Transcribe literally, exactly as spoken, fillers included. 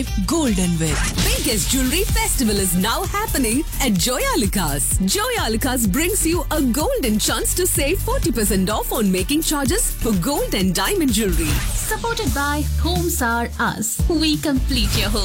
Golden Wealth. Biggest jewelry festival is now happening at Joyalukas. Joyalukas brings you a golden chance to save forty percent off on making charges for gold and diamond jewelry. Supported by Homes Are Us. We complete your home.